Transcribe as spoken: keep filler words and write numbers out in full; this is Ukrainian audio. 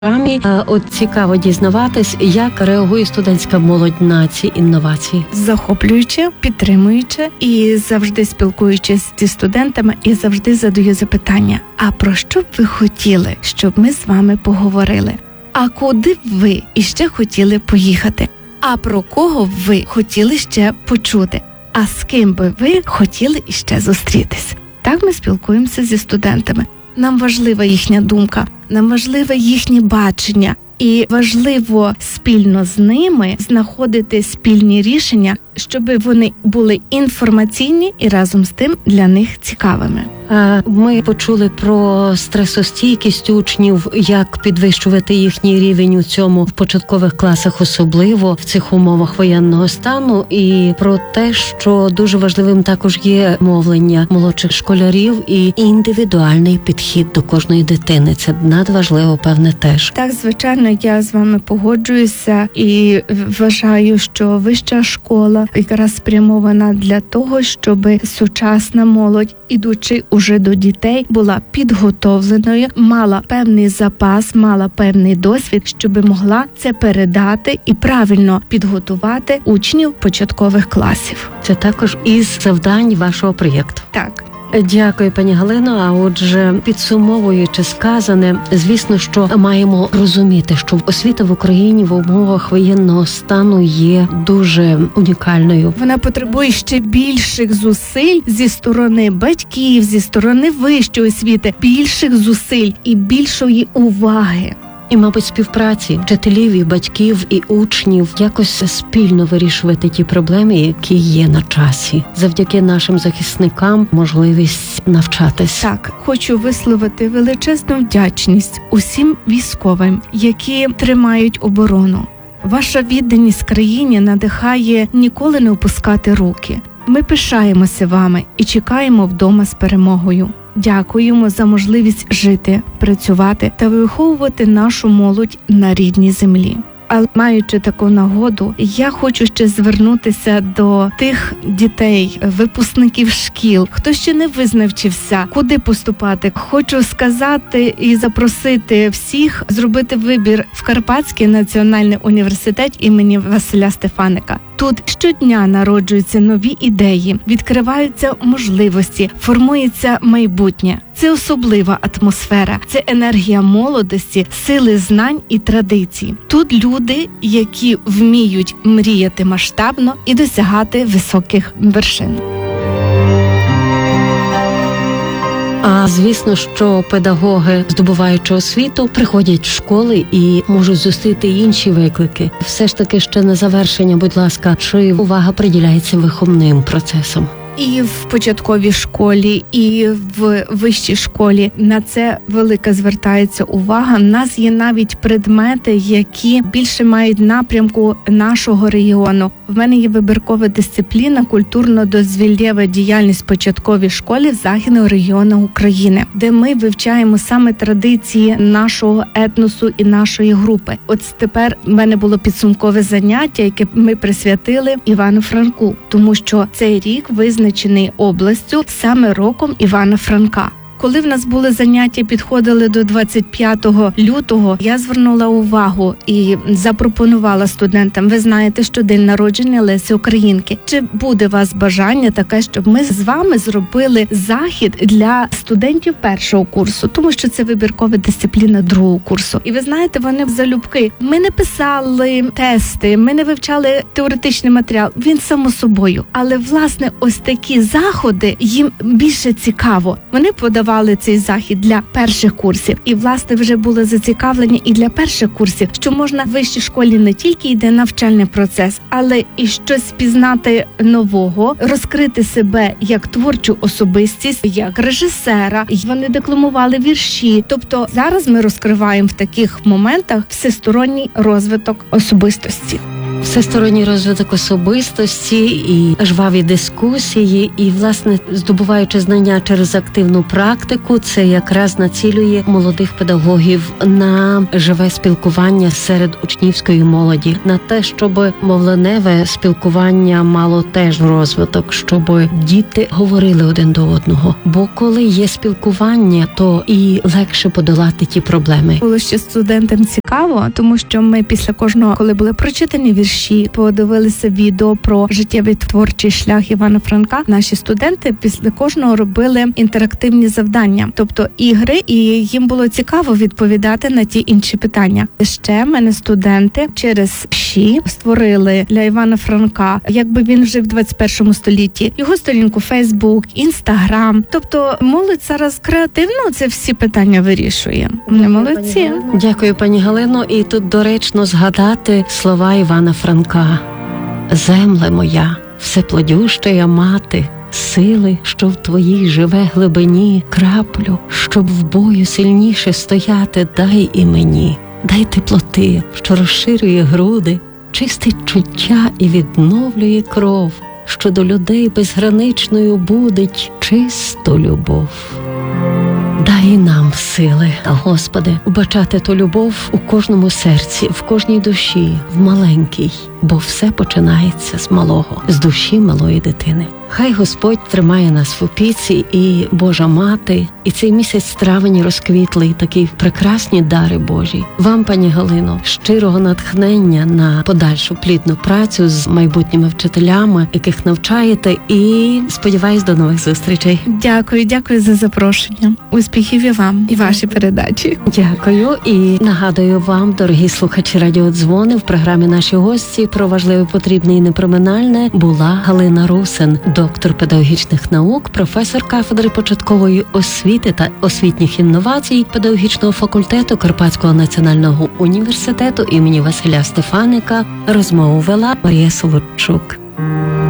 програмі. От цікаво дізнаватись, як реагує студентська молодь на ці інновації. Захоплююче, підтримуюче і завжди спілкуючись зі студентами, і завжди задаю запитання: а про що б ви хотіли, щоб ми з вами поговорили? А куди б ви іще хотіли поїхати? А про кого б ви хотіли ще почути? А з ким би ви хотіли іще зустрітись? Так ми спілкуємося зі студентами. Нам важлива їхня думка, нам важливе їхнє бачення. І важливо спільно з ними знаходити спільні рішення, щоб вони були інформаційні і разом з тим для них цікавими. Ми почули про стресостійкість учнів, як підвищувати їхній рівень у цьому в початкових класах, особливо в цих умовах воєнного стану, і про те, що дуже важливим також є мовлення молодших школярів і індивідуальний підхід до кожної дитини. Це надважливо, певне, теж. Так, звичайно, я з вами погоджуюся і вважаю, що вища школа якраз спрямована для того, щоб сучасна молодь, ідучи уже до дітей, була підготовленою, мала певний запас, мала певний досвід, щоб могла це передати і правильно підготувати учнів початкових класів. Це також із завдань вашого проєкту. Так. Дякую, пані Галино. А отже, підсумовуючи сказане, звісно, що маємо розуміти, що освіта в Україні в умовах воєнного стану є дуже унікальною. Вона потребує ще більших зусиль зі сторони батьків, зі сторони вищої освіти, більших зусиль і більшої уваги. І, мабуть, співпраці вчителів, і батьків, і учнів якось спільно вирішувати ті проблеми, які є на часі. Завдяки нашим захисникам можливість навчатись. Так, хочу висловити величезну вдячність усім військовим, які тримають оборону. Ваша відданість країні надихає ніколи не опускати руки. Ми пишаємося вами і чекаємо вдома з перемогою. Дякуємо за можливість жити, працювати та виховувати нашу молодь на рідній землі. Але маючи таку нагоду, я хочу ще звернутися до тих дітей, випускників шкіл, хто ще не визначився, куди поступати. Хочу сказати і запросити всіх зробити вибір в Карпатський національний університет імені Василя Стефаника. Тут щодня народжуються нові ідеї, відкриваються можливості, формується майбутнє. Це особлива атмосфера, це енергія молодості, сили знань і традицій. Тут люди, які вміють мріяти масштабно і досягати високих вершин. А звісно, що педагоги, здобуваючи освіту, приходять в школи і можуть зустріти інші виклики. Все ж таки, ще на завершення, будь ласка, чи увага приділяється виховним процесам? І в початковій школі, і в вищій школі на це велика звертається увага. У нас є навіть предмети, які більше мають напрямку нашого регіону. В мене є вибіркова дисципліна культурно-дозвіллєва діяльність в початковій школі Західного регіону України, де ми вивчаємо саме традиції нашого етносу і нашої групи. От тепер в мене було підсумкове заняття, яке ми присвятили Івану Франку, тому що цей рік визначений областю саме роком Івана Франка. Коли в нас були заняття, підходили до двадцять п'ятого лютого, я звернула увагу і запропонувала студентам: ви знаєте, що день народження Лесі Українки. Чи буде у вас бажання таке, щоб ми з вами зробили захід для студентів першого курсу, тому що це вибіркова дисципліна другого курсу. І ви знаєте, вони залюбки. Ми не писали тести, ми не вивчали теоретичний матеріал, він само собою. Але, власне, ось такі заходи їм більше цікаво. Вони подавали цей захід для перших курсів. І, власне, вже було зацікавлення і для перших курсів, що можна в вищій школі не тільки йде навчальний процес, але і щось пізнати нового, розкрити себе як творчу особистість, як режисера. І вони декламували вірші. Тобто зараз ми розкриваємо в таких моментах всесторонній розвиток особистості. Всесторонній розвиток особистості і жваві дискусії, і, власне, здобуваючи знання через активну практику, це якраз націлює молодих педагогів на живе спілкування серед учнівської молоді, на те, щоб мовленеве спілкування мало теж розвиток, щоб діти говорили один до одного. Бо коли є спілкування, то і легше подолати ті проблеми. Було ще студентам цікаво, тому що ми після кожного, коли були прочитані вірші, подивилися відео про життєвий творчий шлях Івана Франка, наші студенти після кожного робили інтерактивні завдання, тобто ігри, і їм було цікаво відповідати на ті інші питання. Ще мене студенти через вірші створили для Івана Франка, якби він жив в двадцять першому столітті, його сторінку Фейсбук, Інстаграм. Тобто молодь зараз креативно це всі питання вирішує. Вони молодці. Дякую, пані Галино. І тут доречно згадати слова Івана Франка. «Земле моя, всеплодющая мати, сили, що в твоїй живе глибині, краплю, щоб в бою сильніше стояти, дай і мені. Дай теплоти, що розширює груди, чистить чуття і відновлює кров, що до людей безграничною будить чисту любов». Дай нам сили, Господи, вбачати ту любов у кожному серці, в кожній душі, в маленькій, бо все починається з малого, з душі малої дитини. Хай Господь тримає нас в опіці, і Божа Мати, і цей місяць травень розквітлий, такі прекрасні дари Божі. Вам, пані Галино, щирого натхнення на подальшу плідну працю з майбутніми вчителями, яких навчаєте, і сподіваюсь, до нових зустрічей. Дякую, дякую за запрошення. Успіхів і вам, і вашій передачі. Дякую. І нагадую вам, дорогі слухачі радіодзвони, в програмі наші гості про важливе, потрібне і неприминальне була Галина Русин, доктор педагогічних наук, професор кафедри початкової освіти та освітніх інновацій педагогічного факультету Карпатського національного університету імені Василя Стефаника. Розмову вела Марія Солодчук.